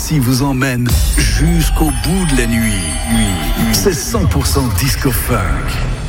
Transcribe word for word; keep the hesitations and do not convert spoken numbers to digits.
Nancy vous emmène jusqu'au bout de la nuit. C'est cent pour cent disco funk.